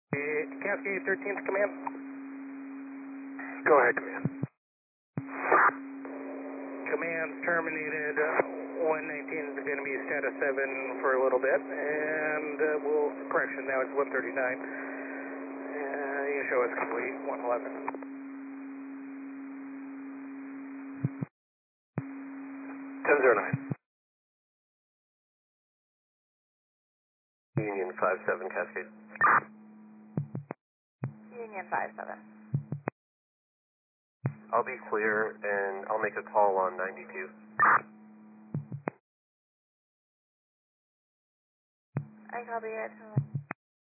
Cascade 13th Command. Go ahead, Command. Command terminated. 119 is going to be status 7 for a little bit, and correction, now it's 139. You show us complete, 111. 1009. Union 57 Cascade. Union 57. I'll be clear and I'll make a call on 92. I copy it.